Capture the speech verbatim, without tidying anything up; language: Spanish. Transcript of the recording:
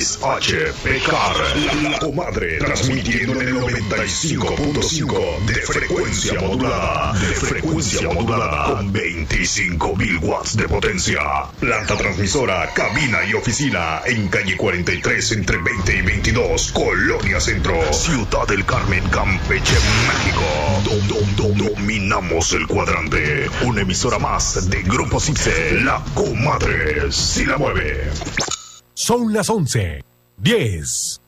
X H P C A R, La, la Comadre, transmitiendo en el noventa y cinco punto cinco de frecuencia modulada, de frecuencia modulada, con veinticinco mil watts de potencia. Planta transmisora, cabina y oficina en calle cuarenta y tres entre veinte y veintidós, Colonia Centro, Ciudad del Carmen, Campeche, México. Dom, dom, dom, dominamos el cuadrante. Una emisora más de Grupo Cipse, La Comadre, si la mueve. Son las once, diez.